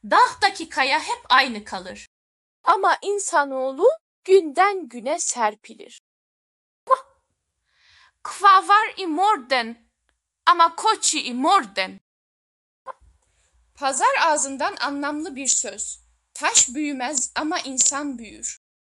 Dağdaki kaya hep aynı kalır. Ama insanoğlu günden güne serpilir. Kva var i morgen, ama koçi i morgen. Pazar ağzından anlamlı bir söz. Taş büyümez ama insan büyür.